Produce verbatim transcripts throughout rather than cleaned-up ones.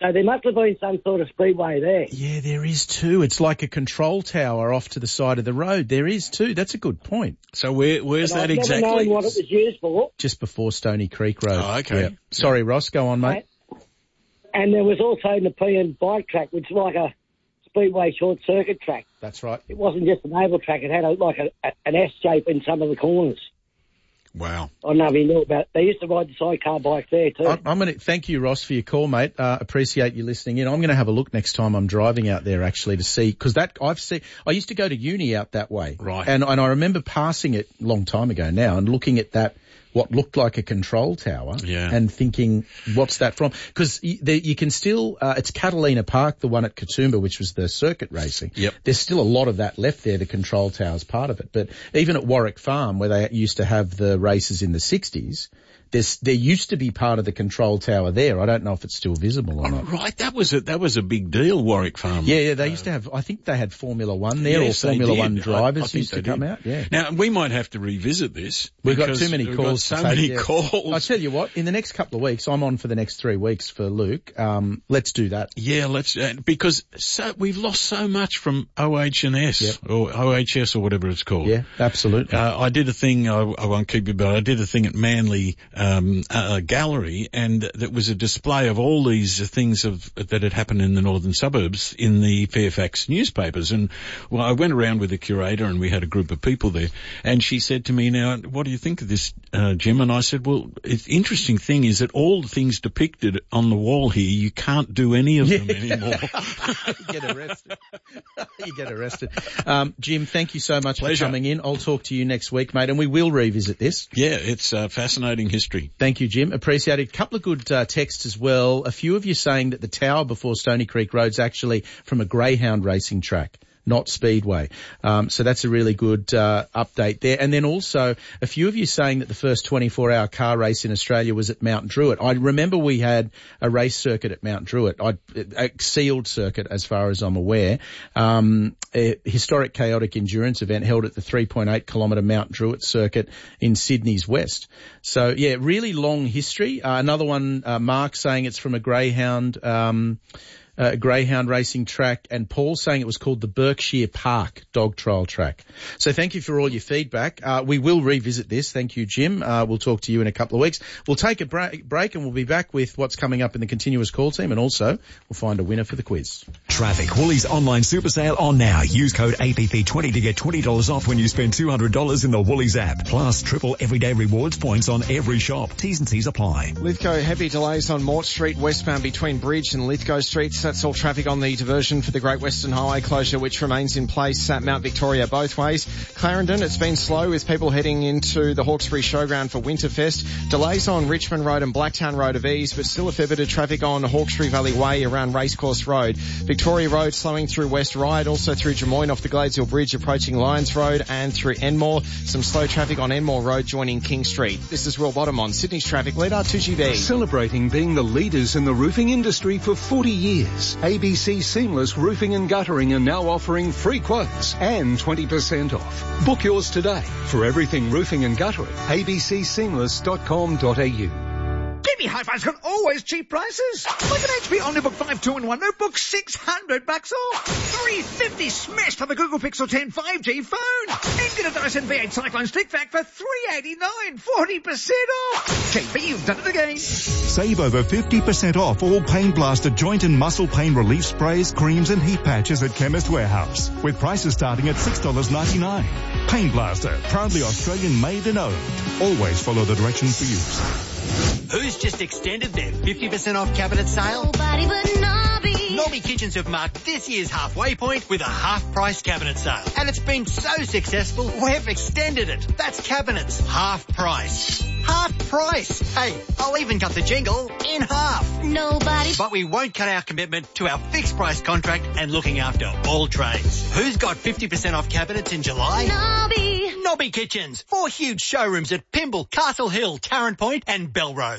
So there must have been some sort of speedway there. Yeah, there is too. It's like a control tower off to the side of the road. There is too. That's a good point. So where, where's But that I've exactly? never known what it was used for. Just before Stony Creek Road. Oh, okay. Yeah. Sorry, Ross, go on, mate. And there was also Nepean bike track, which is like a speedway short circuit track. That's right. It wasn't just an oval track. It had a, like a, a, an S shape in some of the corners. Wow. I don't know if you knew about it. They used to ride the sidecar bike there too. I, I'm going to thank you, Ross, for your call, mate. Uh, appreciate you listening in. I'm going to have a look next time I'm driving out there, actually, to see, because that I've seen. I used to go to uni out that way, right? And and I remember passing it a long time ago now and looking at that, what looked like a control tower, yeah. and thinking, what's that from? Because you, you can still, uh, it's Catalina Park, the one at Katoomba, which was the circuit racing. Yep. There's still a lot of that left there, the control tower's part of it. But even at Warwick Farm, where they used to have the races in the sixties, There's, there used to be part of the control tower there. I don't know if it's still visible or oh, not. Right, that was a that was a big deal, Warwick Farm. Yeah, yeah, they uh, used to have, I think they had Formula One there, yes, or Formula One drivers I, I used to did. come out. Yeah. Now, we might have to revisit this. We've got too many we've calls. Got so to take, many yeah. calls. I tell you what, in the next couple of weeks, I'm on for the next three weeks for Luke. Um, let's do that. Yeah, let's, uh, because so, we've lost so much from O H and S, yep. or O H S or whatever it's called. Yeah, absolutely. Uh, I did a thing, I, I won't keep you, but I did a thing at Manly, um, uh, Gallery, and that was a display of all these things of, that had happened in the northern suburbs in the Fairfax newspapers. And, well, I went around with the curator and we had a group of people there, and she said to me, now, what do you think of this, uh, Jim? And I said, well, the interesting thing is that all the things depicted on the wall here, you can't do any of them anymore. You get arrested. You get arrested. Um, Jim, thank you so much Pleasure. for coming in. I'll talk to you next week, mate, and we will revisit this. Yeah, it's uh, fascinating history. Thank you, Jim. Appreciate it. A couple of good uh, texts as well. A few of you saying that the tower before Stony Creek Road's actually from a greyhound racing track, not Speedway. Um, so that's a really good uh, update there. And then also a few of you saying that the first twenty-four hour car race in Australia was at Mount Druitt. I remember we had a race circuit at Mount Druitt, I, a sealed circuit as far as I'm aware. Um, a historic chaotic endurance event held at the three point eight kilometre Mount Druitt circuit in Sydney's west. So, yeah, really long history. Uh, another one, uh, Mark saying it's from a greyhound um Uh, greyhound racing track, and Paul saying it was called the Berkshire Park Dog Trial Track. So thank you for all your feedback. Uh, we will revisit this. Thank you, Jim. Uh, we'll talk to you in a couple of weeks. We'll take a break, break and we'll be back with what's coming up in the continuous call team, and also we'll find a winner for the quiz. Traffic. Woolies online super sale on now. Use code A P P twenty to get twenty dollars off when you spend two hundred dollars in the Woolies app. Plus triple everyday rewards points on every shop. T's and C's apply. Lithgow, heavy delays on Mort Street westbound between Bridge and Lithgow Streets. That's all traffic on the diversion for the Great Western Highway closure, which remains in place at Mount Victoria both ways. Clarendon, it's been slow with people heading into the Hawkesbury Showground for Winterfest. Delays on Richmond Road and Blacktown Road have eased, but still a fair bit of traffic on Hawkesbury Valley Way around Racecourse Road. Victoria Road slowing through West Ryde, also through Drummoyne off the Gladesville Bridge approaching Lyons Road, and through Enmore. Some slow traffic on Enmore Road joining King Street. This is Will Bottom on Sydney's traffic leader, two G B. Celebrating being the leaders in the roofing industry for forty years. A B C Seamless Roofing and Guttering are now offering free quotes and twenty percent off. Book yours today for everything roofing and guttering. a b c seamless dot com dot a u. G B Hi-Fi's got always cheap prices. Like an H P Omnibook five two in one notebook, six hundred bucks off. three fifty smashed on the Google Pixel ten five G phone. And get a Dyson V eight Cyclone Stick Vac for three eighty-nine, forty percent off. G B, you've done it again. Save over fifty percent off all Pain Blaster joint and muscle pain relief sprays, creams and heat patches at Chemist Warehouse, with prices starting at six dollars ninety-nine. Pain Blaster, proudly Australian made and owned. Always follow the directions for use. Who's just extended their fifty percent off cabinet sale? Nobody but Nobby. Nobby Kitchens have marked this year's halfway point with a half-price cabinet sale. And it's been so successful, we've extended it. That's cabinets, half price. Half price. Hey, I'll even cut the jingle in half. Nobody. But we won't cut our commitment to our fixed price contract and looking after all trades. Who's got fifty percent off cabinets in July? Nobby. Nobby Kitchens. Four huge showrooms at Pymble, Castle Hill, Tarrant Point and Belrose.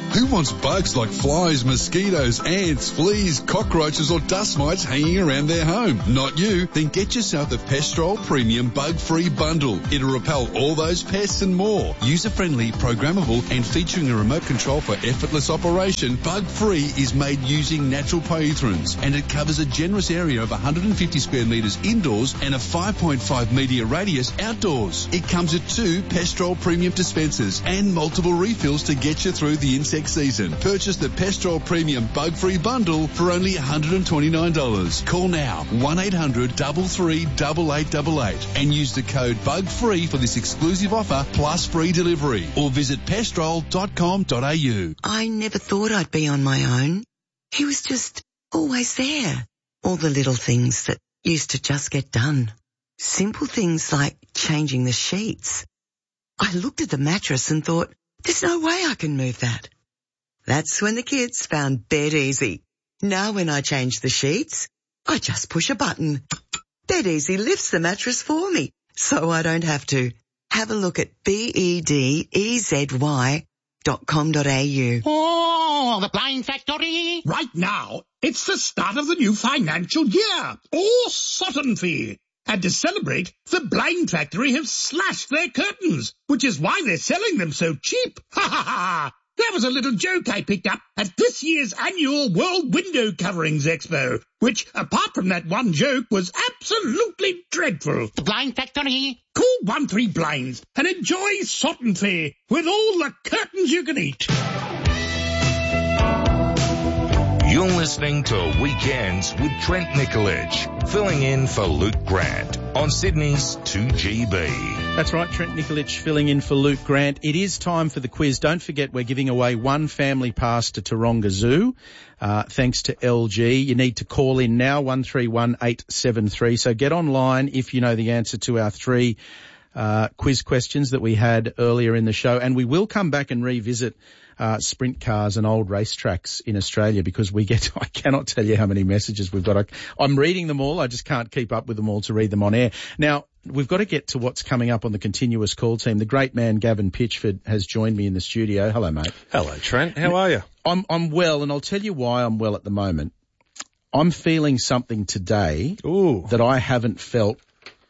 Who wants bugs like flies, mosquitoes, ants, fleas, cockroaches or dust mites hanging around their home? Not you. Then get yourself the Pestrol Premium Bug-Free Bundle. It'll repel all those pests and more. User-friendly, programmable and featuring a remote control for effortless operation, Bug-Free is made using natural pyrethrins and it covers a generous area of one hundred fifty square metres indoors and a five point five metre radius outdoors. It comes with two Pestrol Premium dispensers and multiple refills to get you through the insect season. Purchase the Pestrol Premium Bug-Free Bundle for only one hundred twenty-nine dollars. Call now one eight hundred three three eight eight eight eight and use the code BUGFREE for this exclusive offer plus free delivery or visit pestrol dot com dot a u. I never thought I'd be on my own. He was just always there. All the little things that used to just get done. Simple things like changing the sheets. I looked at the mattress and thought, there's no way I can move that. That's when the kids found Bed Easy. Now when I change the sheets, I just push a button. Bed Easy lifts the mattress for me, so I don't have to. Have a look at B E D E Z Y dot com dot a u. Oh, the Blind Factory! Right now, it's the start of the new financial year. Oh, Sutton Fee. And to celebrate, the Blind Factory have slashed their curtains, which is why they're selling them so cheap. Ha ha ha! That was a little joke I picked up at this year's annual World Window Coverings Expo, which, apart from that one joke, was absolutely dreadful. The Blind Factory. Call one three Blinds and enjoy Sutton Fee with all the curtains you can eat. You're listening to Weekends with Trent Nikolic, filling in for Luke Grant on Sydney's two G B. That's right, Trent Nikolic filling in for Luke Grant. It is time for the quiz. Don't forget we're giving away one family pass to Taronga Zoo, uh, thanks to L G. You need to call in now, one three one eight seven three. So get online if you know the answer to our three uh quiz questions that we had earlier in the show. And we will come back and revisit Uh, sprint cars and old racetracks in Australia because we get, I cannot tell you how many messages we've got. I, I'm reading them all. I just can't keep up with them all to read them on air. Now, we've got to get to what's coming up on the continuous call team. The great man Gavin Pitchford has joined me in the studio. Hello, mate. Hello, Trent. How are you? I'm, I'm well, and I'll tell you why I'm well at the moment. I'm feeling something today Ooh. that I haven't felt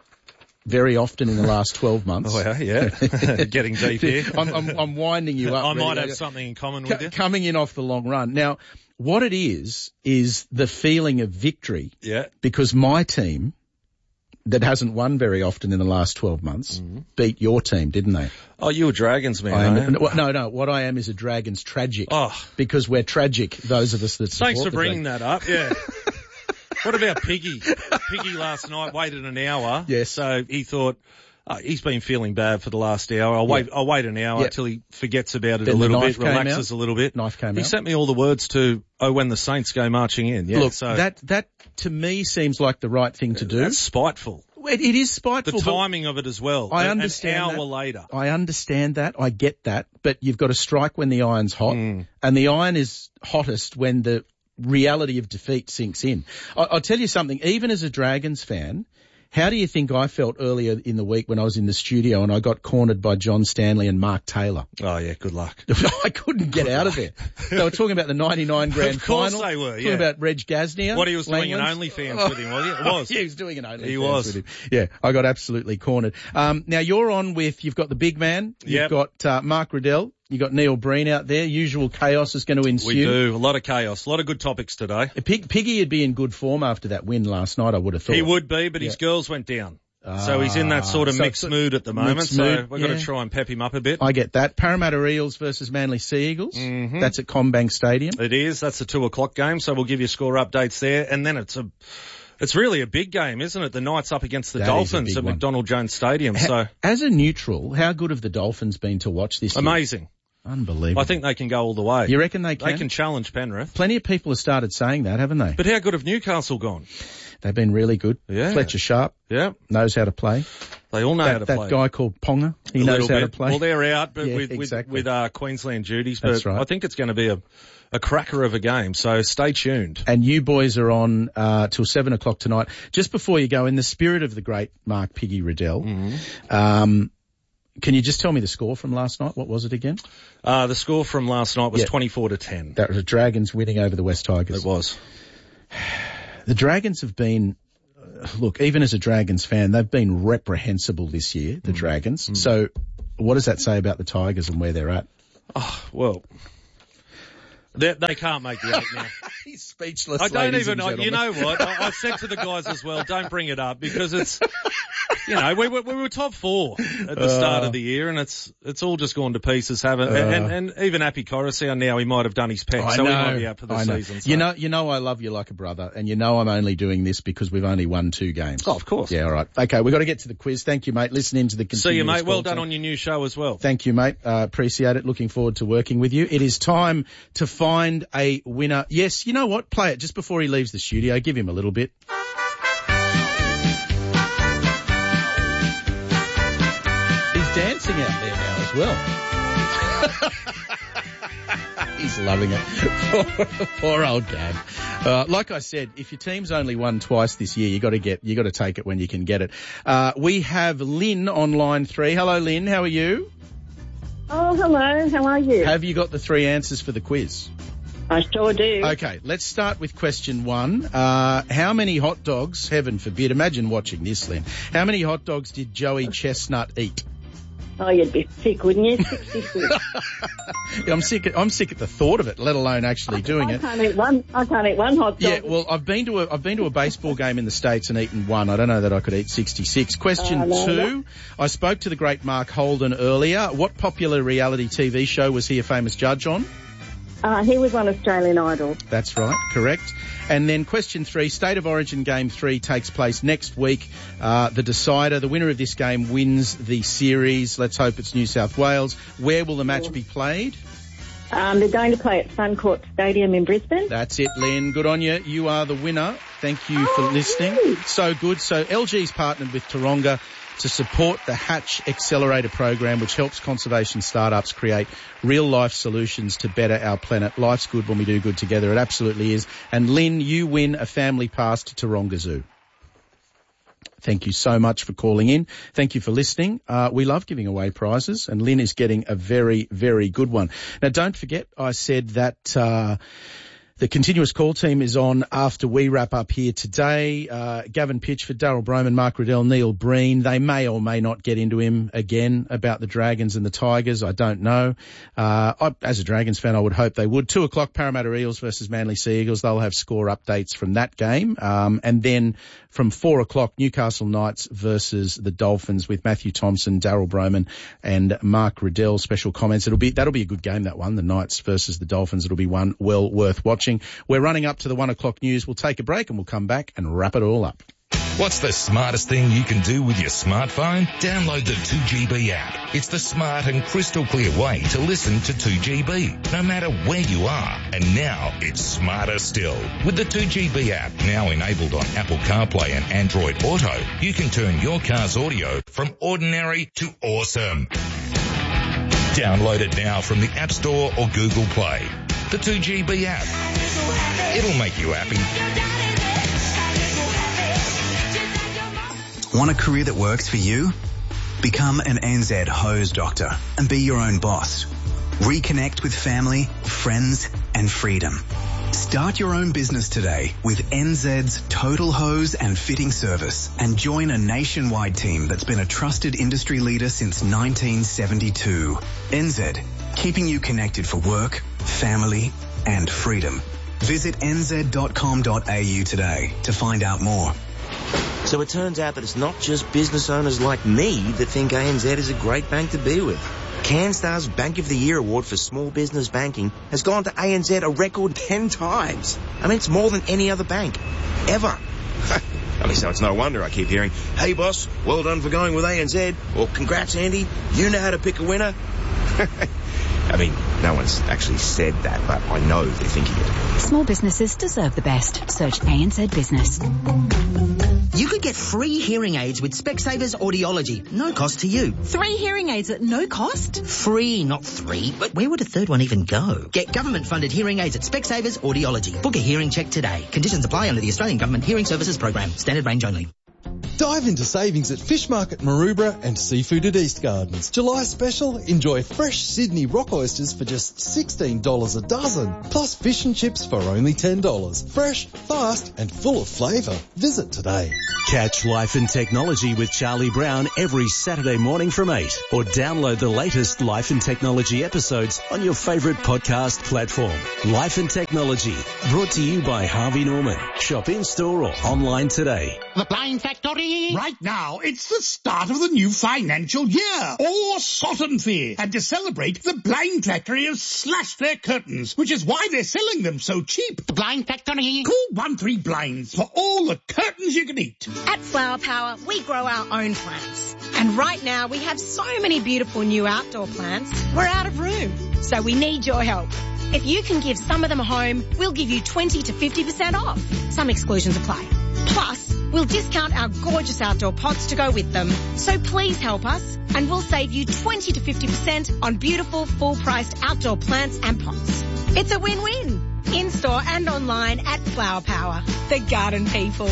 very often in the last twelve months. Oh, yeah, yeah. Getting deep here. I'm, I'm, I'm winding you up. I might really. have something in common with C- you. Coming in off the long run. Now, what it is, is the feeling of victory. Yeah. Because my team, that hasn't won very often in the last twelve months, mm-hmm. beat your team, didn't they? Oh, you were Dragons, man. I am, no, no, no. What I am is a Dragons tragic. Oh. Because we're tragic, those of us that support Thanks for the bringing Dragons. that up, yeah. What about Piggy? Piggy last night waited an hour. Yes. So he thought, uh, he's been feeling bad for the last hour. I'll wait, yep. I'll wait an hour yep. till he forgets about it then a little bit, relaxes relaxes a little bit. Knife came he out. sent me all the words to, oh, when the Saints go marching in. Yeah. Look, so that, that to me seems like the right thing to do. That's spiteful. It, it is spiteful. The timing of it as well. I An understand hour that. later. I understand that. I get that. But you've got to strike when the iron's hot. Mm. And the iron is hottest when the reality of defeat sinks in. I, I'll tell you something. Even as a Dragons fan, how do you think I felt earlier in the week when I was in the studio and I got cornered by John Stanley and Mark Taylor? Oh, yeah, good luck. I couldn't get good out luck. of there. They were talking about the ninety-nine grand of course final. they were, yeah. Talking about Reg Gasnier. What, he was doing Langlands. an OnlyFans oh. with him, was he? It was. Yeah, he was doing an OnlyFans he was. with him. Yeah, I got absolutely cornered. Um, now you're on with, you've got the big man. You've yep. got uh, Mark Riddell. You got Neil Breen out there. Usual chaos is going to ensue. We do. A lot of chaos. A lot of good topics today. Pig, Piggy would be in good form after that win last night, I would have thought. He would be, but yeah. his girls went down. So he's in that sort of so mixed mood at the moment, so mood, we've yeah. got to try and pep him up a bit. I get that. Parramatta Eels versus Manly Sea Eagles. Mm-hmm. That's at Combank Stadium. It is. That's a two o'clock game, so we'll give you score updates there. And then it's a, it's really a big game, isn't it? The Knights up against the that Dolphins at one. McDonald Jones Stadium. Ha- so as a neutral, how good have the Dolphins been to watch this year? Amazing. Unbelievable. I think they can go all the way. You reckon they can? They can challenge Penrith. Plenty of people have started saying that, haven't they? But how good have Newcastle gone? They've been really good. Yeah. Fletcher Sharp. Yeah. Knows how to play. They all know that, how to that play. That guy called Ponga, he a knows how bit. to play. Well, they're out but yeah, with, exactly. with, with uh, Queensland duties, but That's right. I think it's going to be a, a cracker of a game, so stay tuned. And you boys are on uh, till seven o'clock tonight. Just before you go, in the spirit of the great Mark Piggy Riddell, mm-hmm. um, Can you just tell me the score from last night? What was it again? Uh, the score from last night was Yeah. twenty-four to ten. That was the Dragons winning over the West Tigers. It was. The Dragons have been, uh, look, even as a Dragons fan, they've been reprehensible this year, the mm. Dragons. Mm. So what does that say about the Tigers and where they're at? Oh, well, they, they can't make the eight now. He's speechless. I don't ladies even, and I, you know what? I, I said to the guys as well, don't bring it up because it's, you know, we were, we were top four at the uh, start of the year and it's, it's all just gone to pieces, haven't it? Uh, and, and even Happy Coruscant now, he might have done his pec, I so know, he might be out for the I know. season. So. You know, you know I love you like a brother and you know I'm only doing this because we've only won two games. Oh, of course. Yeah, all right. Okay, we've got to get to the quiz. Thank you, mate. Listen in to the continuous See you, mate. Well call done team. on your new show as well. Thank you, mate. Uh, appreciate it. Looking forward to working with you. It is time to find a winner. Yes, you know what? Play it just before he leaves the studio. Give him a little bit. He's dancing out there now as well. He's loving it. Poor, poor old Gab. Uh, like I said, if your team's only won twice this year, you got to get, you got to take it when you can get it. Uh, we have Lynn on line three. Hello, Lynn. How are you? Oh, hello. How are you? Have you got the three answers for the quiz? I sure do. Okay, let's start with question one. Uh, how many hot dogs, heaven forbid, imagine watching this, Lynn. How many hot dogs did Joey Chestnut eat? Oh, you'd be sick, wouldn't you? sixty-six. Yeah, I'm sick. I'm sick at the thought of it, let alone actually doing I it. Can't eat one. I can't eat one hot dog. Yeah, well, I've been to a I've been to a baseball game in the States and eaten one. I don't know that I could eat sixty-six. Question Uh, no, two. no. I spoke to the great Mark Holden earlier. What popular reality T V show was he a famous judge on? Uh, he was on Australian Idol. That's right, correct. And then question three, State of Origin Game three takes place next week. Uh, the decider, the winner of this game wins the series. Let's hope it's New South Wales. Where will the match be played? Um, they're going to play at Suncorp Stadium in Brisbane. That's it, Lynn. Good on you. You are the winner. Thank you for Oh, listening. really? So good. So L G's partnered with Taronga to support the Hatch Accelerator program, which helps conservation startups create real-life solutions to better our planet. Life's good when we do good together. It absolutely is. And Lynn, you win a family pass to Taronga Zoo. Thank you so much for calling in. Thank you for listening. Uh, we love giving away prizes, and Lynn is getting a very, very good one. Now, don't forget, I said that uh the continuous call team is on after we wrap up here today. Uh, Gavin Pitchford, Darryl Broman, Mark Riddell, Neil Breen. They may or may not get into him again about the Dragons and the Tigers. I don't know. Uh, I, as a Dragons fan, I would hope they would. Two o'clock, Parramatta Eels versus Manly Sea Eagles. They'll have score updates from that game. Um, and then from four o'clock, Newcastle Knights versus the Dolphins with Matthew Thompson, Darryl Broman and Mark Riddell. Special comments. It'll be, that'll be a good game, that one. The Knights versus the Dolphins. It'll be one well worth watching. We're running up to the one o'clock news. We'll take a break and we'll come back and wrap it all up. What's the smartest thing you can do with your smartphone? Download the two G B app. It's the smart and crystal clear way to listen to two G B, no matter where you are. And now it's smarter still. With the two G B app now enabled on Apple CarPlay and Android Auto, you can turn your car's audio from ordinary to awesome. Download it now from the App Store or Google Play. The two G B app. It'll make you happy. Want a career that works for you? Become an N Z hose doctor and be your own boss. Reconnect with family, friends and freedom. Start your own business today with N Z's Total Hose and Fitting Service and join a nationwide team that's been a trusted industry leader since nineteen seventy-two. N Z, keeping you connected for work, family and freedom. Visit n z dot com dot a u today to find out more. So it turns out that it's not just business owners like me that think A N Z is a great bank to be with. CanStar's Bank of the Year award for small business banking has gone to A N Z a record ten times. I mean, it's more than any other bank, ever. I mean, so it's no wonder I keep hearing, "Hey boss, well done for going with A N Z," or "Congrats Andy, you know how to pick a winner." I mean, no one's actually said that, but I know they're thinking it. Small businesses deserve the best. Search A N Z Business. You could get free hearing aids with Specsavers Audiology. No cost to you. Three hearing aids at no cost? Free, not three. But where would a third one even go? Get government-funded hearing aids at Specsavers Audiology. Book a hearing check today. Conditions apply under the Australian Government Hearing Services Program. Standard range only. Dive into savings at Fish Market Maroubra and Seafood at East Gardens. July special, enjoy fresh Sydney rock oysters for just sixteen dollars a dozen, plus fish and chips for only ten dollars. Fresh, fast and full of flavour. Visit today. Catch Life and Technology with Charlie Brown every Saturday morning from eight, or download the latest Life and Technology episodes on your favourite podcast platform. Life and Technology, brought to you by Harvey Norman. Shop in-store or online today. The Blind Factory. Right now, it's the start of the new financial year. All Sotton Fair. And to celebrate, the Blind Factory has slashed their curtains, which is why they're selling them so cheap. The Blind Factory. Call one three blinds for all the curtains you can eat. At Flower Power, we grow our own plants. And right now, we have so many beautiful new outdoor plants, we're out of room. So we need your help. If you can give some of them a home, we'll give you twenty to fifty percent off. Some exclusions apply. Plus, we'll discount our gorgeous outdoor pots to go with them. So please help us, and we'll save you twenty to fifty percent on beautiful, full-priced outdoor plants and pots. It's a win-win. In-store and online at Flower Power. The garden people.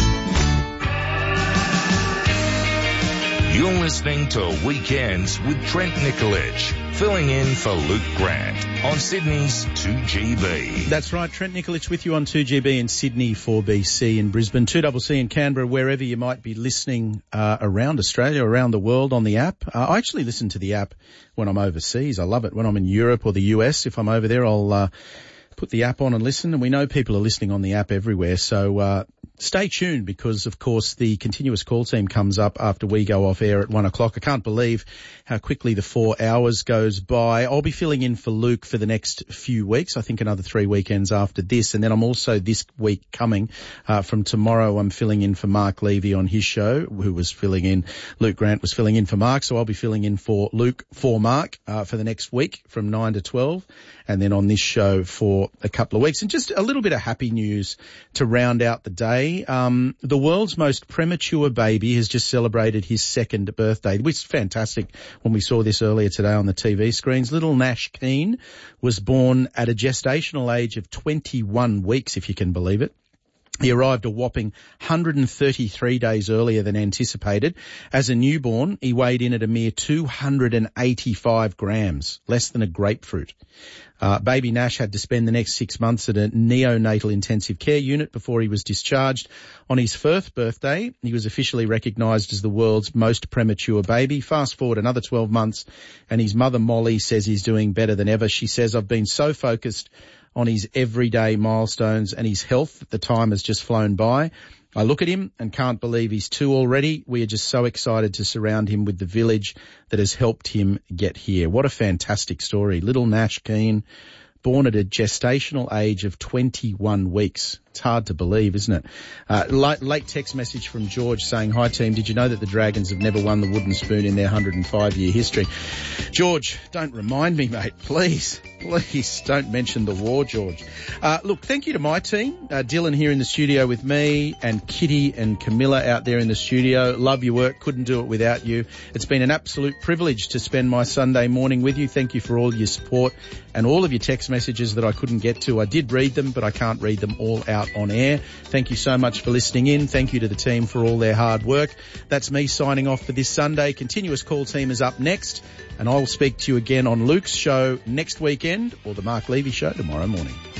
You're listening to Weekends with Trent Nicolich, filling in for Luke Grant on Sydney's two G B. That's right, Trent Nicolich with you on two G B in Sydney, four B C in Brisbane, two C C in Canberra, wherever you might be listening uh, around Australia, around the world on the app. Uh, I actually listen to the app when I'm overseas. I love it. When I'm in Europe or the U S, if I'm over there, I'll uh, put the app on and listen. And we know people are listening on the app everywhere, so uh stay tuned, because, of course, the continuous call team comes up after we go off air at one o'clock. I can't believe how quickly the four hours goes by. I'll be filling in for Luke for the next few weeks, I think another three weekends after this. And then I'm also this week coming, uh, from tomorrow, I'm filling in for Mark Levy on his show, who was filling in, Luke Grant was filling in for Mark. So I'll be filling in for Luke, for Mark, uh, for the next week from nine to twelve. And then on this show for a couple of weeks. And just a little bit of happy news to round out the day. Um, the world's most premature baby has just celebrated his second birthday, which is fantastic when we saw this earlier today on the T V screens. Little Nash Keane was born at a gestational age of twenty-one weeks, if you can believe it. He arrived a whopping one hundred thirty-three days earlier than anticipated. As a newborn, he weighed in at a mere two hundred eighty-five grams, less than a grapefruit. Uh, baby Nash had to spend the next six months at a neonatal intensive care unit before he was discharged. On his first birthday, he was officially recognised as the world's most premature baby. Fast forward another twelve months, and his mother Molly says he's doing better than ever. She says, "I've been so focused on his everyday milestones and his health that the time has just flown by. I look at him and can't believe he's two already. We are just so excited to surround him with the village that has helped him get here." What a fantastic story. Little Nash Keane, born at a gestational age of twenty-one weeks. It's hard to believe, isn't it? Uh, late, late text message from George saying, "Hi team, did you know that the Dragons have never won the wooden spoon in their one hundred five year history?" George, don't remind me, mate. Please, please don't mention the war, George. Uh, look, thank you to my team. Uh, Dylan here in the studio with me, and Kitty and Camilla out there in the studio. Love your work. Couldn't do it without you. It's been an absolute privilege to spend my Sunday morning with you. Thank you for all your support and all of your text messages that I couldn't get to. I did read them, but I can't read them all out on air. Thank you so much for listening in. Thank you to the team for all their hard work. That's me signing off for this Sunday. Continuous Call Team is up next, and I will speak to you again on Luke's show next weekend, or the Mark Levy Show tomorrow morning.